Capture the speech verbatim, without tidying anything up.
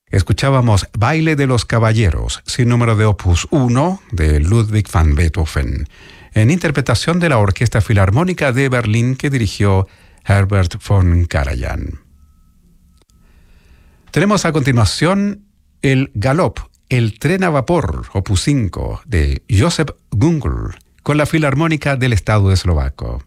Escuchábamos Baile de los Caballeros, sin número de opus uno de Ludwig van Beethoven, en interpretación de la Orquesta Filarmónica de Berlín que dirigió Herbert von Karajan. Tenemos a continuación el Galop, el tren a vapor, opus cinco, de Joseph Gungl, con la Filarmónica del Estado Eslovaco.